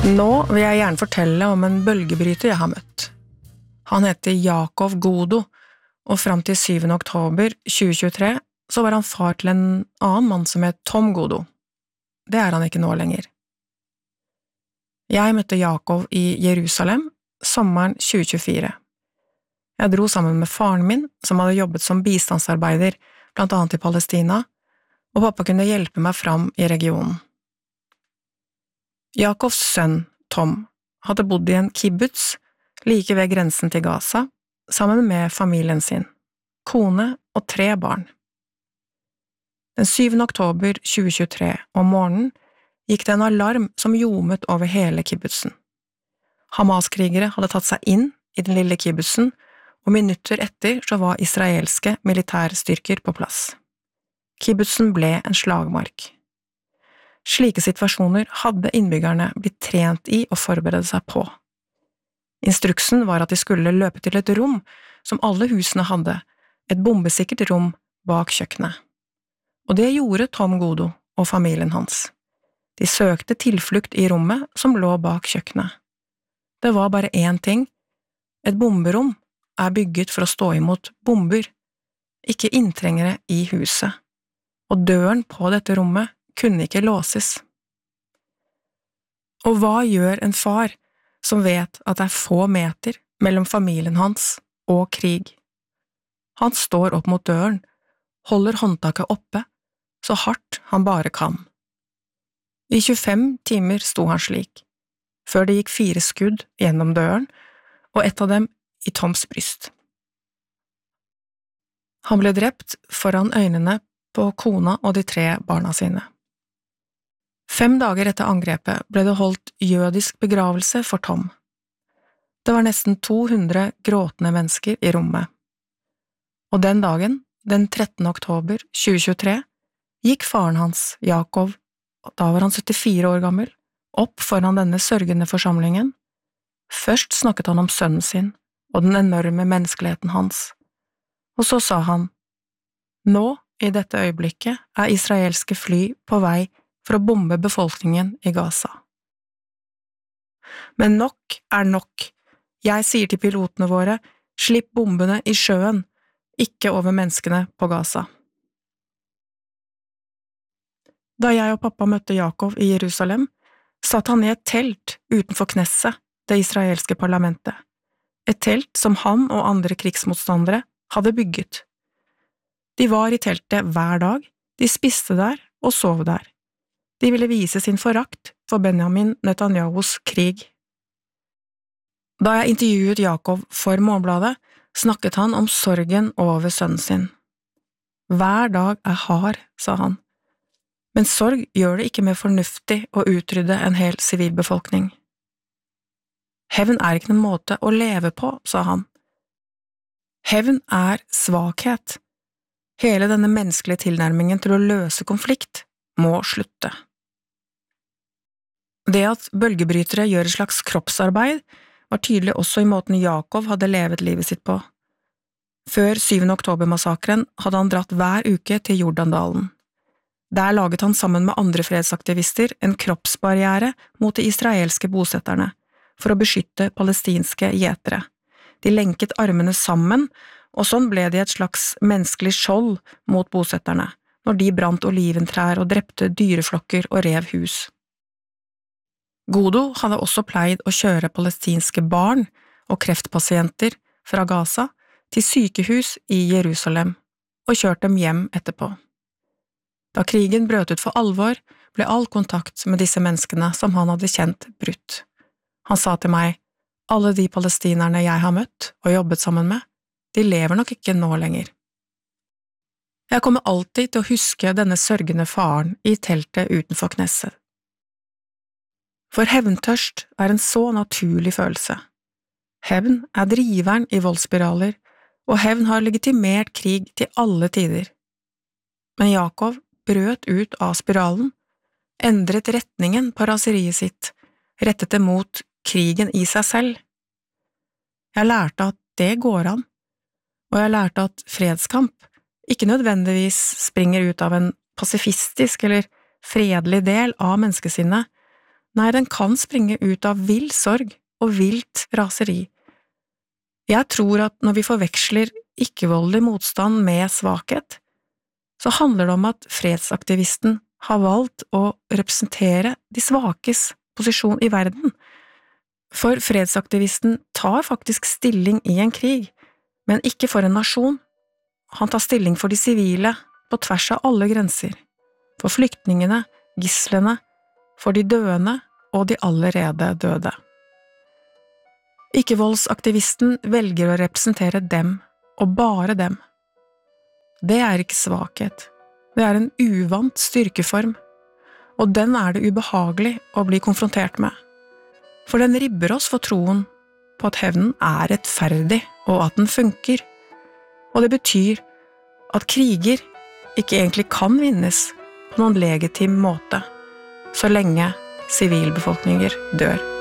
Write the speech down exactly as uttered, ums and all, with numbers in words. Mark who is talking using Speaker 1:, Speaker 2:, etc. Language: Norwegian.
Speaker 1: Nå vil jeg gjerne fortelle om en bølgebryter jeg har møtt. Han heter Jakob Godo, og frem til syvende oktober tjue tjuetre så var han far til en annen mann som het Tom Godo. Det er han ikke nå lenger. Jeg møtte Jakob i Jerusalem sommeren tjue tjuefire. Jeg dro sammen med faren min, som hadde jobbet som bistandsarbeider, blant annet i Palestina, og pappa kunne hjelpe meg fram i regionen. Jakobs sønn, Tom, hadde bodd i en kibbutz like ved grensen til Gaza, sammen med familien sin, kone og tre barn. Den syvende oktober tjue tjuetre om morgenen gikk det en alarm som ljomet over hele kibbutzen. Hamas-krigere hadde tatt seg inn i den lille kibbutzen, og minutter etter så var israelske militærstyrker på plass. Kibbutzen ble en slagmark. Slike situasjoner hadde innbyggerne blitt trent i å forberede seg på. Instruksen var at de skulle løpe til et rom som alle husene hadde, et bombesikkert rom bak kjøkkenet. Og det gjorde Tom Godo og familien hans. De søkte tilflukt i rommet som lå bak kjøkkenet. Det var bare én ting. Et bomberom er bygget for å stå imot bomber, ikke inntrengere i huset, og døren på dette rommet kunne ikke låses. Og hva gjør en far som vet at det er få meter mellom familien hans og krig? Han står opp mot døren, holder håndtaket oppe, så hardt han bare kan. I tjuefem timer sto han slik, før det gikk fire skudd gjennom døren, og ett av dem i Toms bryst. Han ble drept foran øynene på kona og de tre barna sine. Fem dager etter angrepet ble det holdt jødisk begravelse for Tom. Det var nesten to hundre gråtende mennesker i rommet. Og den dagen, den trettende oktober tjue tjuetre, gikk faren hans, Jakob, da var han syttifire år gammel, opp foran denne sørgende forsamlingen. Først snakket han om sønnen sin og den enorme menneskeligheten hans, og så sa han, «Nå, i dette øyeblikket, er israelske fly på vei for å bombe befolkningen i Gaza. Men nok er nok. Jeg sier til pilotene våre, slipp bombene i sjøen, ikke over menneskene på Gaza.» Da jeg og pappa møtte Jakob i Jerusalem, satt han i et telt utenfor Knesset, det israelske parlamentet. Et telt som han og andre krigsmotstandere hadde bygget. De var i teltet hver dag, de spiste der og sov der. De ville vise sin forakt for Benjamin Netanyahus krig. Da jeg intervjuet Jakob for Morgenbladet, snakket han om sorgen over sønnen sin. Hver dag er hard, sa han. Men sorg gjør det ikke mer fornuftig å utrydde en hel sivilbefolkning. Hevn er ikke en måte å leve på, sa han. Hevn er svakhet. Hele denne menneskelige tilnærmingen til å løse konflikt må slutte. Det at bølgebrytere gjør et slags kroppsarbeid, var tydelig også i måten Jakob hadde levet livet sitt på. Før syvende oktober-massakren hadde han dratt hver uke til Jordandalen. Der laget han sammen med andre fredsaktivister en kroppsbarriere mot de israelske bosetterne, for å beskytte palestinske gjetere. De lenket armene sammen, og sånn ble de et slags menneskelig skjold mot bosetterne, når de brant oliventrær og drepte dyreflokker og rev hus. Godo hadde også pleid å kjøre palestinske barn og kreftpasienter fra Gaza til sykehus i Jerusalem, og kjørt dem hjem etterpå. Da krigen brøt ut for alvor, ble all kontakt med disse menneskene som han hadde kjent brutt. Han sa til meg, alle de palestinerne jeg har møtt og jobbet sammen med, de lever nok ikke nå lenger. Jeg kommer alltid til å huske denne sørgende faren i teltet utenfor Knesset. For hevntørst er en så naturlig følelse. Hevn er driveren i voldsspiraler, og hevn har legitimert krig til alle tider. Men Jakob brøt ut av spiralen, endret retningen på raseriet sitt, rettet det mot krigen i seg selv. Jeg lærte at det går an, og jeg lærte at fredskamp ikke nødvendigvis springer ut av en pasifistisk eller fredelig del av menneskesinnet, Nei, den kan springe ut av vill sorg og vilt raseri. Jeg tror at når vi forveksler ikke-voldelig motstand med svakhet, så handler det om at fredsaktivisten har valgt å representere de svakes posisjon i verden. For fredsaktivisten tar faktisk stilling i en krig, men ikke for en nasjon. Han tar stilling for de sivile, på tvers av alle grenser. For flyktningene, gislene, for de døende og de allerede døde. Ikke-voldsaktivisten velger å representere dem, og bare dem. Det er ikke svakhet. Det er en uvant styrkeform, og den er det ubehagelig å bli konfrontert med. For den ribber oss for troen på at hevnen er rettferdig, og at den funker. Og det betyr at kriger ikke egentlig kan vinnes på noen legitim måte, så lenge sivilbefolkninger dør.